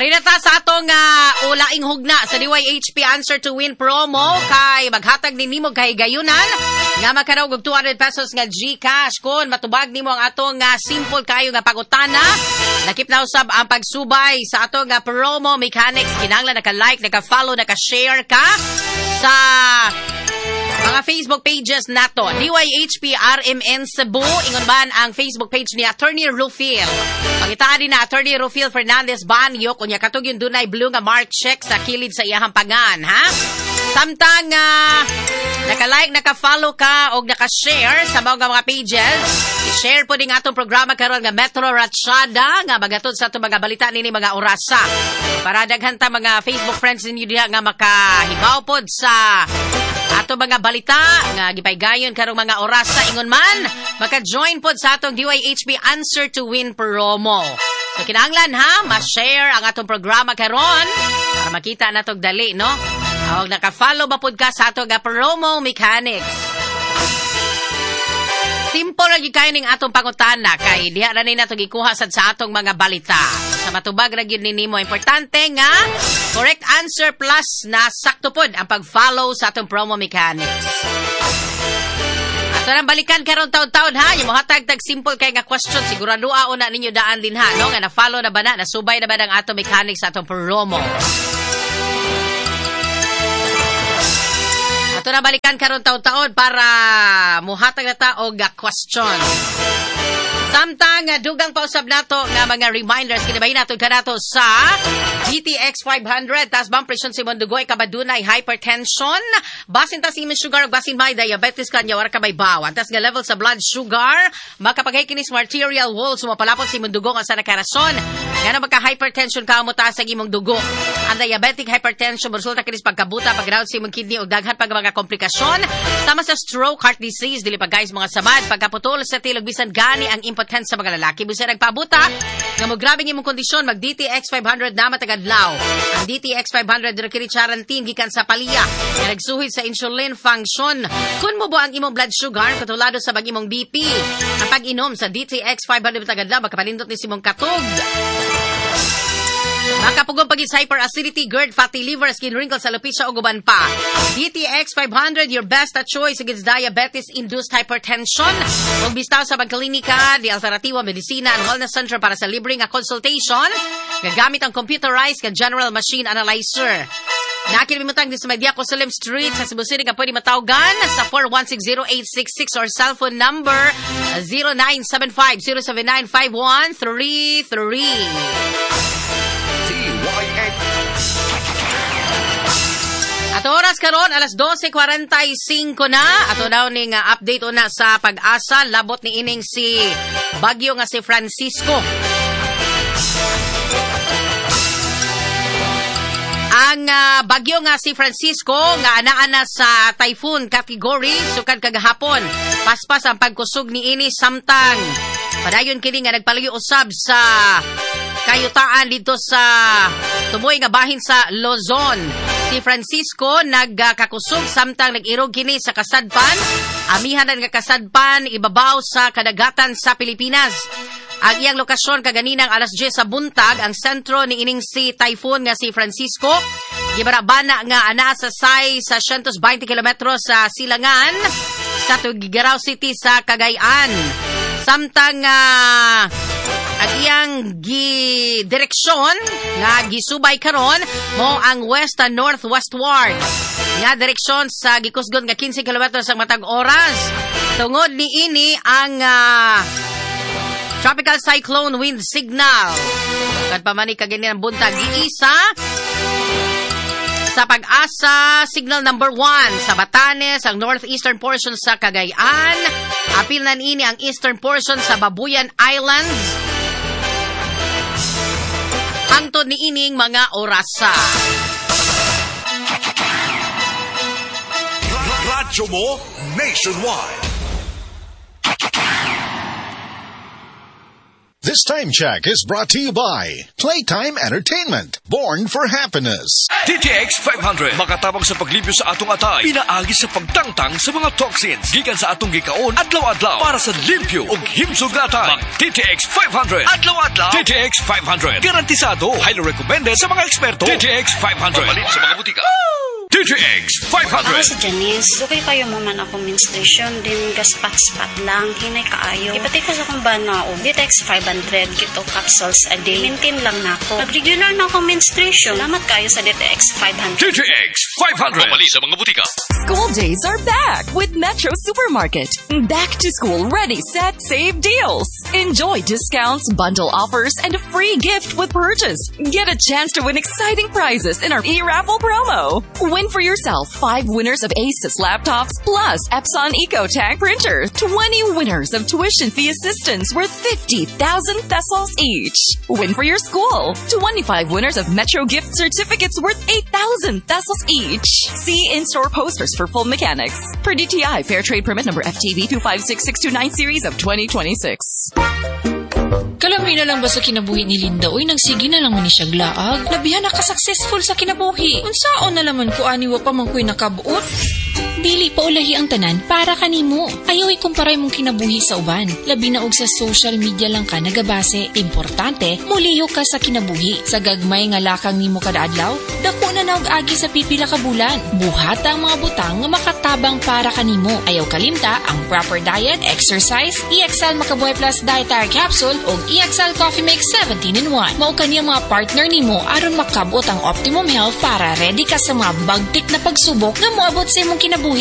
Ari na ta sa atong ulaing hugna sa DYHP Answer to Win promo kay maghatag ni nimo kay gayunan nga makaraw og 200 pesos nga GCash kun matubag nimo ang atong simple kayo nga pangutana. Nakip na usab ang pagsubay sa atong promo mechanics. Kinahanglan naka-like, naka-follow, naka-share ka sa mga Facebook pages nato. DYHP RMN Cebu. Ingon man ang Facebook page ni Attorney Rufil. Pangitaan din na Attorney Rufil Fernandez Banyo. Kunya katog yung dunay blue nga mark check sa kilid sa iyahang pangan. Ha? Samtang naka-like, naka-follow ka o naka-share sa mga pages. I-share po din atong programa karon nga Metro Ratchada nga magatod sa atong mga balita nini mga orasa. Para daghan ta mga Facebook friends ninyo diha nga makahibaw pod sa ato mga balita nga gipaygayon karong mga oras sa ingon man maka-join pod sa atong DYHP Answer to Win promo. So kinahanglan ha, ma-share ang atong programa karon para makita natong dali, no? Awag naka-follow ba pod ka sa atong promo mechanics. Simple ra gyud kay ning atong pangutana kay diha ra ni nato gikuha sad sa atong mga balita. Sa matubag ra gyud nimo importante nga correct answer plus na sakto pod ang pag-follow sa atong promo mechanics. Ato nang balikan karon taud-taud ha, yung mohatag tag simple kay nga question sigurado una ninyo daan din ha, no? Nga na-follow na ba na, nasubay na ba ang atong mechanics sa atong promo. Ato na balikan karon taon-taon para muhatag na ta og question. Samtang dugang pausab nato nga mga reminders kinabahin nato kanato sa GTX 500 tas bang presyon si Mondugoy kabadunay hypertension basin ta si sugar ug basin may diabetes kanya wala ka may bawan tas nga level sa blood sugar makapaghay kinis arterial wall sumapalapot si Mondugo nga sa nakarason nga magka hypertension ka mo taas sa imong dugo. Ang diabetic hypertension resulta kinis pagkabuta pagground sa imong kidney ug daghan pag mga komplikasyon sama sa stroke, heart disease, dili pa guys mga samad pagkaputol sa tilog bisan gani ang impotence sa mga lalaki. Busa nagpabuta nga mo grabe imong kondisyon mag DTX 500 na matagadlaw. Ang DTX 500 dira kini charantin gikan sa palya nga nagsuhid sa insulin function. Kun mo bo ang imong blood sugar katulado sa bag imong BP. Ang pag-inom sa DTX 500 matagadlaw makapanindot ni simong katog. Makapugong pagis hyperacidity, GERD, fatty liver, skin wrinkles, alopecia o guban pa. DTX 500, your best choice against diabetes-induced hypertension. Kung bistaw sa pagklinika, di Alternativa Medicina and Wellness Center para sa libre nga consultation. Gagamit ang computerized nga general machine analyzer. Nakinimutang din sa Mediaco Salim Street sa Cebu City nga pwede matawgan sa 4160866 or cellphone number 0975-079-5133. At oras karon alas 12:45 na. Ato daw ning update una sa pag-asa labot ni ining si bagyo nga si Francisco. Ang bagyo nga si Francisco nga anaa sa typhoon category sukad kagahapon. Paspas ang pagkusog ni ini samtang padayon kini nga nagpalayo usab sa kayutaan dito sa tumoy nga bahin sa Luzon. Si Francisco nagkakusog samtang nag-irog kini sa kasadpan. Amihan nga kasadpan ibabaw sa kadagatan sa Pilipinas. Ang iyang lokasyon kaganinang alas 10 sa buntag ang sentro ni ining si typhoon nga si Francisco. Gibarabana nga ana sa say sa 120 kilometro sa silangan sa Tugigaraw City sa Cagayan. Samtang ang iyang direksyon nga gisubay karon mo ang west and northwestward nga direksyon sa gikusgon nga 15 kilometro sa matag oras. Tungod ni ini ang tropical cyclone wind signal. Kad pa man ni kaganilang buntag giisa sa Pag-asa, signal number 1 sa Batanes, ang northeastern portion sa Cagayan. Apil na ini ang eastern portion sa Babuyan Islands. Hangtod ni ining mga orasa. Radyo mo nationwide. This time check is brought to you by Playtime Entertainment, born for happiness. DTX 500, makatabang sa paglibyo sa atong atay, pinaagi sa pagtangtang sa mga toxins, gikan sa atong gikaon, adlaw-adlaw, para sa limpyo ug himsog na atay. Mag DTX 500, adlaw-adlaw, DTX 500, garantisado, highly recommended sa mga eksperto. DTX 500, mabalin sa mga butika. DTX 500. Ako si Janice. Okay kayo mo man ako menstruation, din gaspat-spat lang, hinay kaayo. Ipati ko sa kong banao. DTX 500, kito capsules a day. Maintain lang na ako. Nag-regular na ako menstruation. Salamat kayo sa DTX 500. DTX 500. Mabali sa mga butika. School days are back with Metro Supermarket. Back to school ready, set, save deals. Enjoy discounts, bundle offers, and a free gift with purchase. Get a chance to win exciting prizes in our e-raffle promo. Win for yourself 5 winners of Asus laptops plus Epson EcoTank printer. 20 winners of tuition fee assistance worth 50,000 pesos each. Win for your school 25 winners of Metro gift certificates worth 8,000 pesos each. See in-store posters for full mechanics. Per DTI Fair Trade Permit number FTB 256629 series of 2026. Kalamay na lang ba sa kinabuhi ni Linda? Uy, nagsige na lang man ni siya glaag. Labihan na ka-successful sa kinabuhi. Unsaon na laman ko aniwa pa man ko'y nakabuot? Dili pa ulahi ang tanan para kanimo. Ayaw ikumparay mong kinabuhi sa uban. Labi na og sa social media lang ka nagabase. Importante, muliyo ka sa kinabuhi. Sa gagmay nga lakang nimo kada adlaw, dako na naog agi sa pipila ka bulan. Buhat ang mga butang nga makatabang para kanimo. Ayaw kalimta ang proper diet, exercise, EXL Makabuhay Plus Dietary Capsule o EXL Coffee Mix 17-in-1. Mao kaniya mga partner nimo aron makabot ang optimum health para ready ka sa mga bagtik na pagsubok nga moabot sa imong kinabuhi.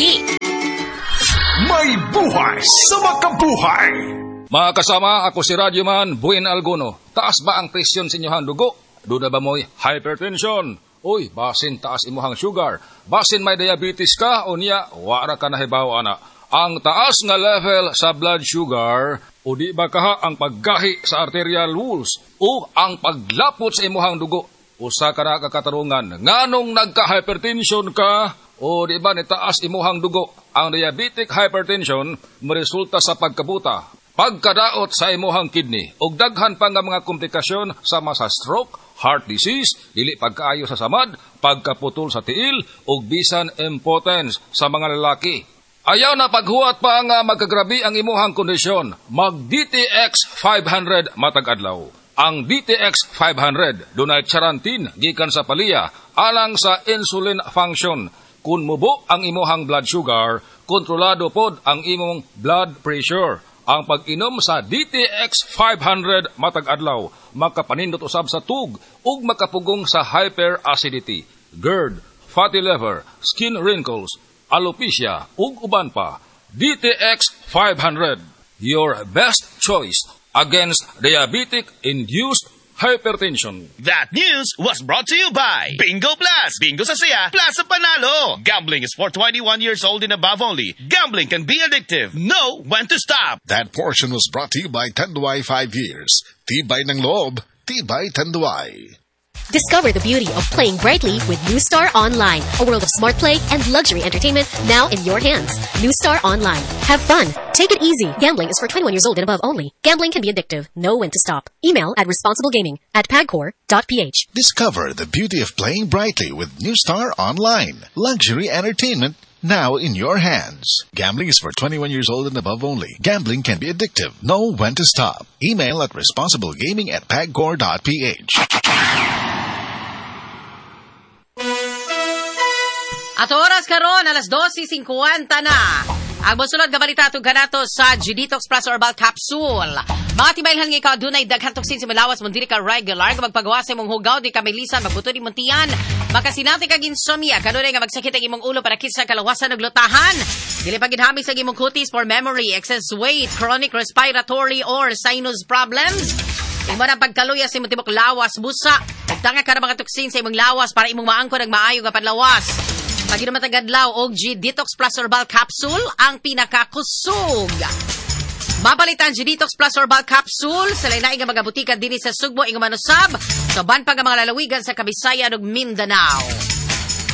May buhay sa makabuhay. Mga kasama, ako si Radyoman Buen Alguno. Taas ba ang presyon sa inyong dugo? Duda ba mo'y hypertension? Uy, basin taas imuhang sugar. Basin may diabetes ka o niya, wara ka nahibaw ana. Ang taas nga level sa blood sugar o di ba kaha ang paggahi sa arterial walls o ang paglapot sa imuhang dugo. Usa ka na kakatarungan, nganong nagka-hypertension ka o di ba nitaas imuhang dugo. Ang diabetic hypertension maresulta sa pagkabuta, pagkadaot sa imuhang kidney, ug daghan pa nga mga komplikasyon sama sa stroke, heart disease, dili pagkaayo sa samad, pagkaputol sa tiil, ug bisan impotence sa mga lalaki. Ayaw na paghuwat pa nga magkagrabi ang imuhang kondisyon. Mag DTX 500 matag adlaw. Ang DTX 500 dunay charantin gikan sa palya alang sa insulin function. Kung mubo ang imuhang blood sugar, kontrolado pod ang imong blood pressure. Ang pag-inom sa DTX 500 matag adlaw makapanindot usab sa tug ug makapugong sa hyperacidity, GERD, fatty liver, skin wrinkles, alopecia ug uban pa. DTX 500, your best choice against diabetic-induced hypertension. That news was brought to you by Bingo Plus. Bingo sa saya, plus sa panalo. Gambling is for 21 years old and above only. Gambling can be addictive. Know when to stop. That portion was brought to you by Tanduay 5 years. Tibay ng loob, tibay Tanduay. Discover the beauty of playing brightly with New Star Online, a world of smart play and luxury entertainment now in your hands. New Star Online. Have fun. Take it easy. Gambling is for 21 years old and above only. Gambling can be addictive. Know when to stop. Email at responsiblegaming@pagcor.ph. Discover the beauty of playing brightly with New Star Online. Luxury entertainment now in your hands. Gambling is for 21 years old and above only. Gambling can be addictive. Know when to stop. Email at responsiblegaming@pagcor.ph. At oras karon alas 12:50 na. Ang mosunod nga balita tug kanato sa G-Detox Plus Herbal Capsule. Mga tibaylhan nga ikaw dunay daghang toksin sa malawas mong dili ka regular nga magpagawa sa imong hugaw di ka milisan magbuto di muntian. Makasinati kag insomnia kanunay nga magsakit ang imong ulo para kitsa kalawasan ug lutahan. Dili pa gid hami sa imong kutis for memory, excess weight, chronic respiratory or sinus problems. Imo na pagkaluya sa imong tibok lawas busa. Tanga ka na mga toksin sa imong lawas para imong maangkon ang maayo nga panlawas. Pag-inom matagadlaw og G-Detox Plus Herbal Capsule ang pinakakusog. Mapalitan G-Detox Plus Herbal Capsule sa lain nga mga butika dinhi sa Sugbo ing manusab sa ban pa nga mga lalawigan sa Kabisayan ug Mindanao.